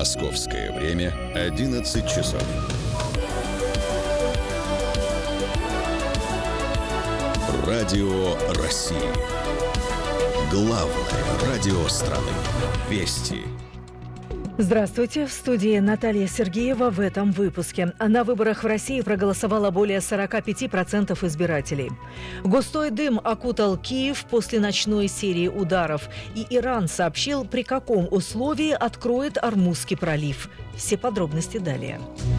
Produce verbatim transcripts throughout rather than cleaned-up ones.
Московское время одиннадцать часов. Радио России. Главное радио страны. Вести. Здравствуйте. В студии Наталья Сергеева. В этом выпуске. На выборах в России проголосовало более сорок пять процентов избирателей. Густой дым окутал Киев после ночной серии ударов. И Иран сообщил, при каком условии откроет Ормузский пролив. Все подробности далее.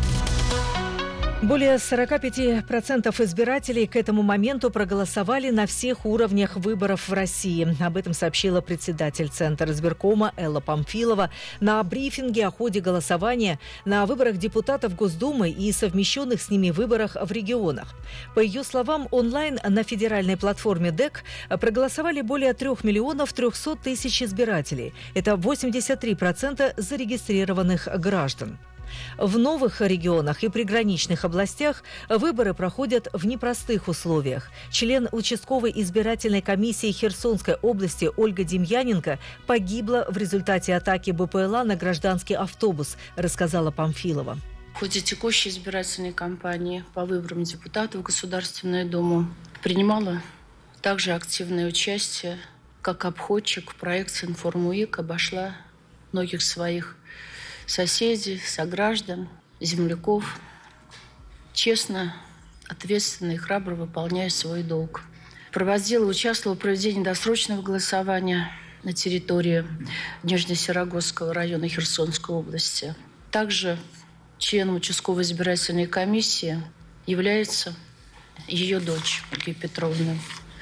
Более сорок пять процентов избирателей к этому моменту проголосовали на всех уровнях выборов в России. Об этом сообщила председатель Центра избиркома Элла Памфилова на брифинге о ходе голосования на выборах депутатов Госдумы и совмещенных с ними выборах в регионах. По ее словам, онлайн на федеральной платформе ДЭК проголосовали более трех миллионов трехсот тысяч избирателей. Это восемьдесят три процента зарегистрированных граждан. В новых регионах и приграничных областях выборы проходят в непростых условиях. Член участковой избирательной комиссии Херсонской области Ольга Демьяненко погибла в результате атаки БПЛА на гражданский автобус, рассказала Памфилова. В ходе текущей избирательной кампании по выборам депутатов в Государственную Думу принимала также активное участие как обходчик в проекте «Информуик», обошла многих своих соседей, сограждан, земляков, честно, ответственно и храбро выполняя свой долг. Проводила, участвовала в проведении досрочного голосования на территории Нижнесерогосского района Херсонской области. Также членом участковой избирательной комиссии является ее дочь Ольга Петровна.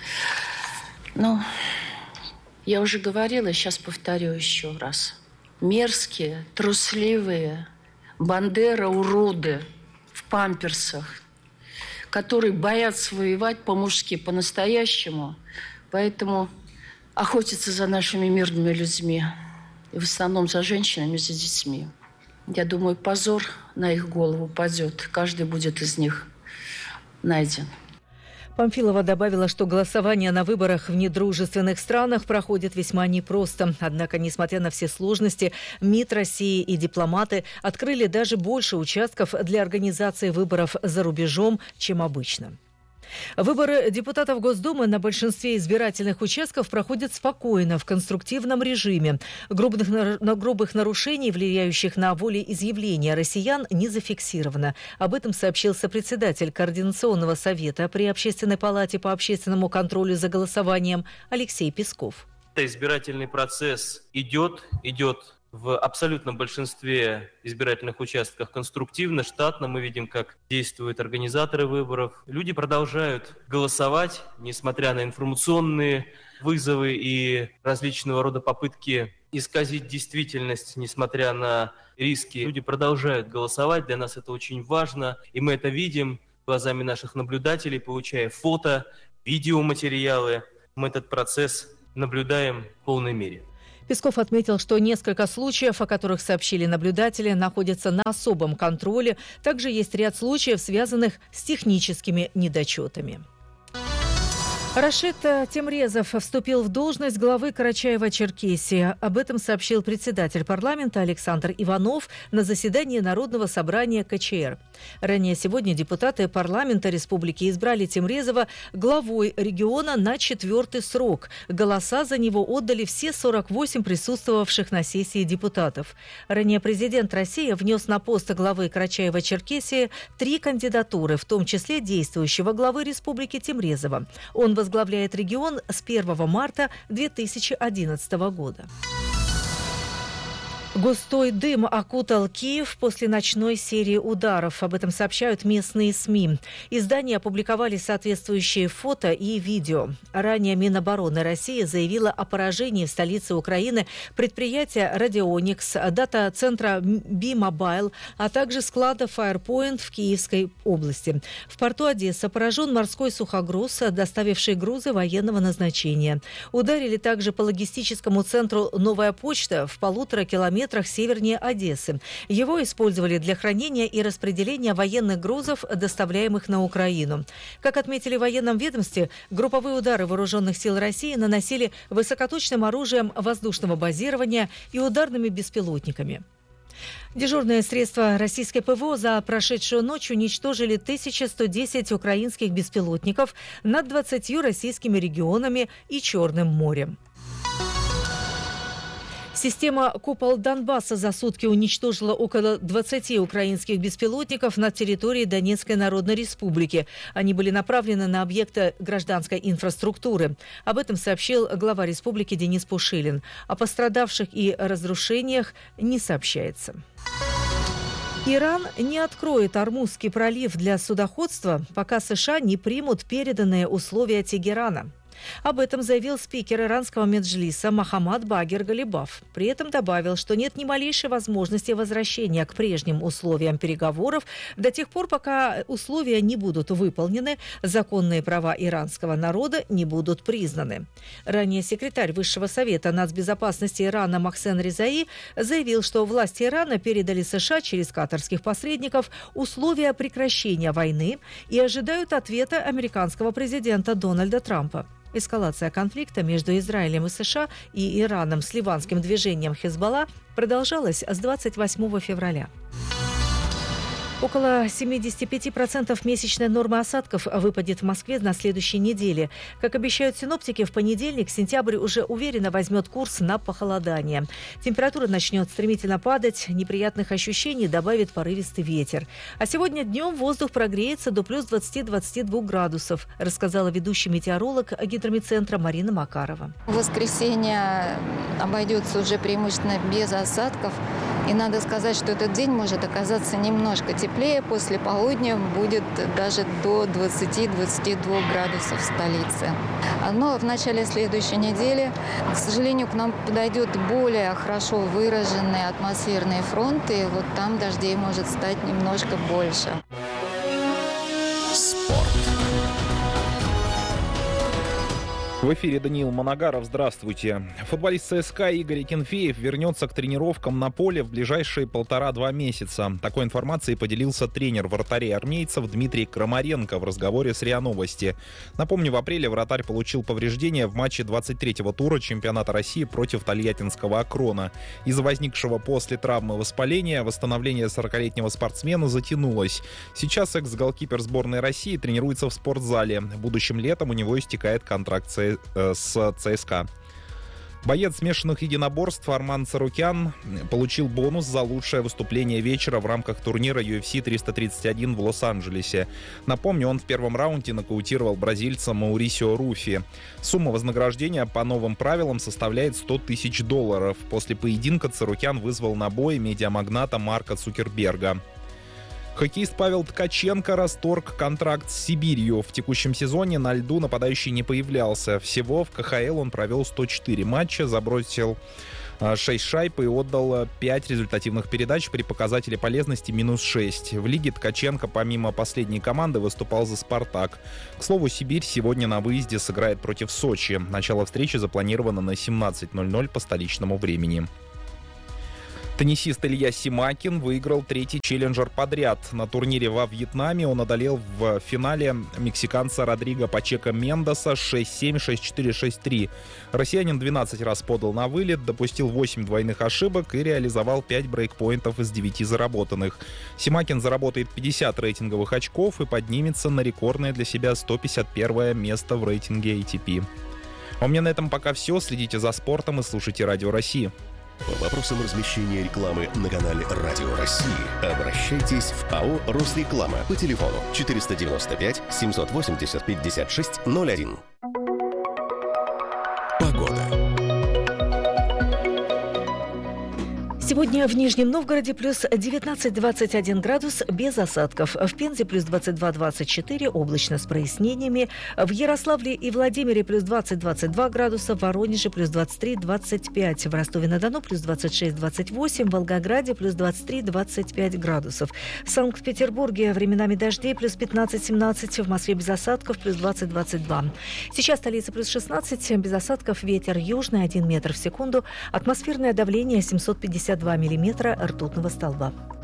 Ну, я уже говорила, сейчас повторю еще раз. Мерзкие, трусливые бандера-уроды в памперсах, которые боятся воевать по-мужски, по-настоящему, поэтому охотятся за нашими мирными людьми, и в основном за женщинами, за детьми. Я думаю, позор на их голову падет, каждый будет из них найден. Памфилова добавила, что голосование на выборах в недружественных странах проходит весьма непросто. Однако, несмотря на все сложности, МИД России и дипломаты открыли даже больше участков для организации выборов за рубежом, чем обычно. Выборы депутатов Госдумы на большинстве избирательных участков проходят спокойно, в конструктивном режиме. Грубых, на грубых нарушений, влияющих на волеизъявление россиян, не зафиксировано. Об этом сообщил сопредседатель Координационного совета при Общественной палате по общественному контролю за голосованием Алексей Песков. Избирательный процесс идет, идет в абсолютном большинстве избирательных участков конструктивно, штатно. Мы видим, как действуют организаторы выборов. Люди продолжают голосовать, несмотря на информационные вызовы и различного рода попытки исказить действительность, несмотря на риски. Люди продолжают голосовать, для нас это очень важно, и мы это видим глазами наших наблюдателей, получая фото, видеоматериалы. Мы этот процесс наблюдаем в полной мере. Песков отметил, что несколько случаев, о которых сообщили наблюдатели, находятся на особом контроле. Также есть ряд случаев, связанных с техническими недочетами. Рашид Темрезов вступил в должность главы Карачаево-Черкесии. Об этом сообщил председатель парламента Александр Иванов на заседании Народного собрания ка че эр. Ранее сегодня депутаты парламента республики избрали Темрезова главой региона на четвертый срок. Голоса за него отдали все сорок восемь присутствовавших на сессии депутатов. Ранее президент России внес на пост главы Карачаево-Черкесии три кандидатуры, в том числе действующего главы республики Темрезова. Он возглавляет регион с первого марта две тысячи одиннадцатого года. Густой дым окутал Киев после ночной серии ударов. Об этом сообщают местные СМИ. Издания опубликовали соответствующие фото и видео. Ранее Минобороны России заявила о поражении в столице Украины предприятия «Радионикс», дата-центра «Би-Мобайл», а также склада «Фаерпоинт» в Киевской области. В порту Одесса поражен морской сухогруз, доставивший грузы военного назначения. Ударили также по логистическому центру «Новая почта» в полутора километрах севернее Одессы. Его использовали для хранения и распределения военных грузов, доставляемых на Украину. Как отметили в военном ведомстве, групповые удары вооруженных сил России наносили высокоточным оружием воздушного базирования и ударными беспилотниками. Дежурные средства российской ПВО за прошедшую ночь уничтожили тысяча сто десять украинских беспилотников над двадцатью российскими регионами и Черным морем. Система «Купол Донбасса» за сутки уничтожила около двадцати украинских беспилотников на территории Донецкой Народной Республики. Они были направлены на объекты гражданской инфраструктуры. Об этом сообщил глава республики Денис Пушилин. О пострадавших и разрушениях не сообщается. Иран не откроет Ормузский пролив для судоходства, пока США не примут переданные условия Тегерана. Об этом заявил спикер иранского меджлиса Мохаммад Багир Галибаф. При этом добавил, что нет ни малейшей возможности возвращения к прежним условиям переговоров до тех пор, пока условия не будут выполнены, законные права иранского народа не будут признаны. Ранее секретарь Высшего совета нацбезопасности Ирана Мохсен Резаи заявил, что власти Ирана передали США через катарских посредников условия прекращения войны и ожидают ответа американского президента Дональда Трампа. Эскалация конфликта между Израилем и США и Ираном с ливанским движением «Хизбалла» продолжалась с двадцать восьмого февраля. Около семьдесят пять процентов месячной нормы осадков выпадет в Москве на следующей неделе. Как обещают синоптики, в понедельник сентябрь уже уверенно возьмет курс на похолодание. Температура начнет стремительно падать, неприятных ощущений добавит порывистый ветер. А сегодня днем воздух прогреется до плюс двадцати-двадцати двух градусов, рассказала ведущий метеоролог гидромедцентра Марина Макарова. В воскресенье обойдется уже преимущественно без осадков. И надо сказать, что этот день может оказаться немножко теплее. После полудня будет даже до двадцати-двадцати двух градусов в столице. Но в начале следующей недели, к сожалению, к нам подойдет более хорошо выраженный атмосферный фронт. И вот там дождей может стать немножко больше. Спорт. В эфире Даниил Манагаров. Здравствуйте. Футболист ЦСКА Игорь Акинфеев вернется к тренировкам на поле в ближайшие полтора-два месяца. Такой информацией поделился тренер вратарей армейцев Дмитрий Крамаренко в разговоре с РИА Новости. Напомню, в апреле вратарь получил повреждения в матче двадцать третьего тура чемпионата России против тольяттинского «Акрона». Из-за возникшего после травмы воспаления восстановление сорокалетнего спортсмена затянулось. Сейчас экс-голкипер сборной России тренируется в спортзале. Будущим летом у него истекает контракт с с ЦСКА. Боец смешанных единоборств Арман Царукян получил бонус за лучшее выступление вечера в рамках турнира ю эф си триста тридцать один в Лос-Анджелесе. Напомню, он в первом раунде нокаутировал бразильца Маурисио Руфи. Сумма вознаграждения по новым правилам составляет сто тысяч долларов. После поединка Царукян вызвал на бой медиамагната Марка Цукерберга. Хоккеист Павел Ткаченко расторг контракт с Сибирью. В текущем сезоне на льду нападающий не появлялся. Всего в ка ха эл он провел сто четыре матча, забросил шесть шайб и отдал пять результативных передач при показателе полезности минус шесть. В лиге Ткаченко помимо последней команды выступал за «Спартак». К слову, Сибирь сегодня на выезде сыграет против Сочи. Начало встречи запланировано на семнадцать ноль ноль по столичному времени. Теннисист Илья Симакин выиграл третий челленджер подряд. На турнире во Вьетнаме он одолел в финале мексиканца Родриго Пачеко Мендоса шесть семь, шесть четыре, шесть три. Россиянин двенадцать раз подал на вылет, допустил восемь двойных ошибок и реализовал пять брейкпоинтов из девяти заработанных. Симакин заработает пятьдесят рейтинговых очков и поднимется на рекордное для себя сто пятьдесят первое место в рейтинге эй ти пи. А у меня на этом пока все. Следите за спортом и слушайте Радио России. По вопросам размещения рекламы на канале Радио России обращайтесь в АО «Росреклама» по телефону четыреста девяносто пять семьсот восемьдесят пятьдесят шесть ноль один. Погода. Сегодня в Нижнем Новгороде плюс девятнадцать-двадцать один градус без осадков. В Пензе плюс двадцать два двадцать четыре, облачно с прояснениями. В Ярославле и Владимире плюс двадцать-двадцать два градуса. В Воронеже плюс двадцать три двадцать пять. В Ростове-на-Дону плюс двадцать шесть двадцать восемь. В Волгограде плюс двадцать три двадцать пять градусов. В Санкт-Петербурге временами дождей плюс пятнадцать-семнадцать. В Москве без осадков плюс двадцать-двадцать два. Сейчас столица плюс шестнадцать. Без осадков ветер южный один метр в секунду. Атмосферное давление семьсот пятьдесят два миллиметра ртутного столба.